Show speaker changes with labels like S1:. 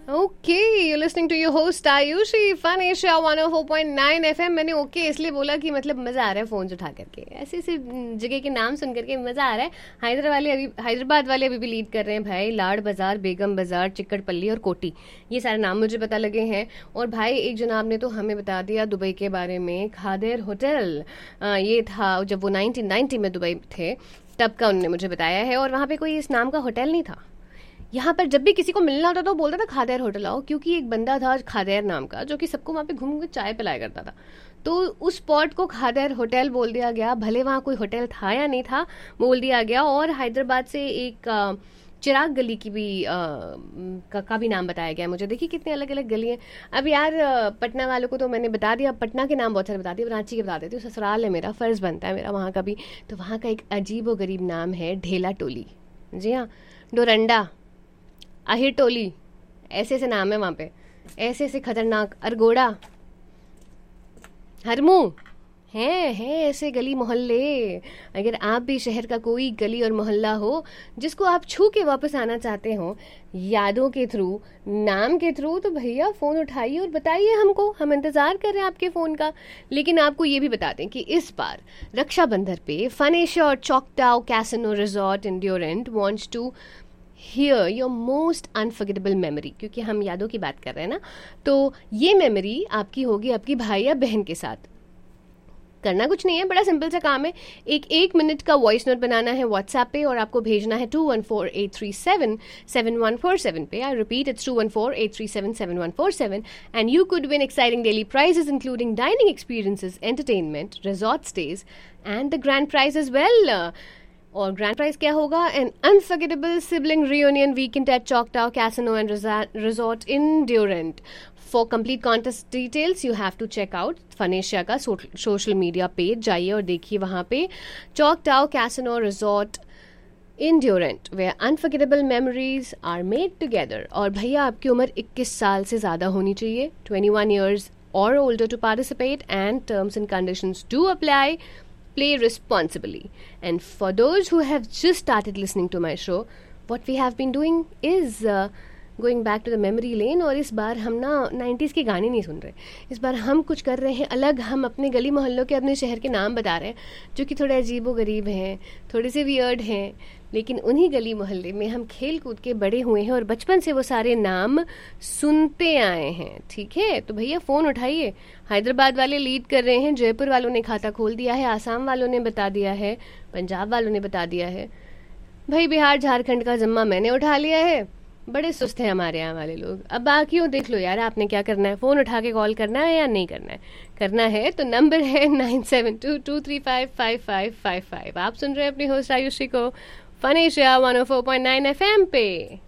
S1: Okay, you're listening to your host Ayushi, Fun Asia 104.9 FM. मैंने okay इसलिए बोला कि मतलब मज़ा आ रहा है फ़ोन उठा करके, ऐसे ऐसे जगह के नाम सुन करके मज़ा आ रहा है. हैदराबाद वाले अभी भी लीड कर रहे हैं भाई. लाड बाज़ार, बेगम बाज़ार, चिक्कड़पल्ली और कोटी, ये सारे नाम मुझे पता लगे हैं. और भाई एक जनाब ने तो हमें बता दिया दुबई के बारे में. खादेर होटल, ये था जब वो 1990 में दुबई थे तब का उन्होंने मुझे बताया है. और वहाँ पे कोई इस नाम का होटल नहीं था. यहाँ पर जब भी किसी को मिलना होता तो बोलता था खादेर होटल आओ, क्योंकि एक बंदा था खादेर नाम का जो कि सबको वहाँ पे घूम के चाय पिलाया करता था. तो उस स्पॉट को खादेर होटल बोल दिया गया, भले वहाँ कोई होटल था या नहीं था, बोल दिया गया. और हैदराबाद से एक चिराग गली की भी का भी नाम बताया गया मुझे. देखिए कितनी अलग अलग गली हैं. अब यार पटना वालों को तो मैंने बता दिया, पटना के नाम बहुत सारे बता दिए, रांची के बता देती हूँ. ससुराल है मेरा, फ़र्ज़ बनता है मेरा वहाँ का भी. तो वहाँ का एक अजीब व गरीब नाम है ढेला टोली. जी हाँ, डोरंडा, आहिर टोली, ऐसे ऐसे नाम है वहाँ पे, ऐसे ऐसे खतरनाक. अरगोड़ा, हरमू, हैं ऐसे गली मोहल्ले. अगर आप भी शहर का कोई गली और मोहल्ला हो जिसको आप छू के वापस आना चाहते हो यादों के थ्रू, नाम के थ्रू, तो भैया फ़ोन उठाइए और बताइए हमको. हम इंतज़ार कर रहे हैं आपके फ़ोन का. लेकिन आपको ये भी बता दें कि इस बार रक्षाबंधन पे फन एशिया और चॉकटाओ casino resort in Durand wants to here your most unforgettable memory. क्योंकि हम यादों की बात कर रहे हैं ना, तो ये मेमोरी आपकी होगी आपकी भाई या बहन के साथ. करना कुछ नहीं है, बड़ा सिंपल सा काम है. एक मिनट का वॉइस नोट बनाना है व्हाट्सएप पे और आपको भेजना है 2148377147 पे. I repeat, it's 2148377147 and you could win exciting daily prices including dining experiences, entertainment, resort stage and the grand prize as well. और ग्रैंड प्राइज क्या होगा? N unforgettable sibling reunion weekend at चॉकटाओ casino and resort in Durand. For complete contest details you have to check out fun Asia का social media page. जाइए और देखिए वहाँ पे चॉकटाओ casino resort in Durand where unforgettable memories are made together. और भैया आपकी उम्र 21 साल से ज़्यादा होनी चाहिए, 21 ईयर्स और older to participate, and terms and conditions do apply. Play responsibly. And for those who have just started listening to my show, what we have been doing is going back to the memory lane. और इस बार हम ना 90s के गाने नहीं सुन रहे, इस बार हम कुछ कर रहे हैं अलग. हम अपने गली मोहल्लों के, अपने शहर के नाम बता रहे हैं जो कि थोड़े अजीब व गरीब हैं, थोड़े से वियर्ड हैं. लेकिन उन्हीं गली मोहल्ले में हम खेल कूद के बड़े हुए हैं और बचपन से वो सारे नाम सुनते आए हैं. ठीक है, तो भैया फ़ोन उठाइए. हैदराबाद वाले लीड कर रहे हैं, जयपुर वालों ने खाता खोल दिया है, आसाम वालों ने बता दिया है, पंजाब वालों ने बता दिया है. भाई बिहार झारखंड का जिम्मा मैंने उठा लिया है. बड़े सुस्त हैं हमारे यहाँ वाले लोग. अब बाकियों देख लो यार, आपने क्या करना है, फ़ोन उठा के कॉल करना है या नहीं करना है. करना है तो नंबर है 9722355555. आप सुन रहे हैं अपनी होस्ट आयुषी को फन एशिया 104.9 FM पे.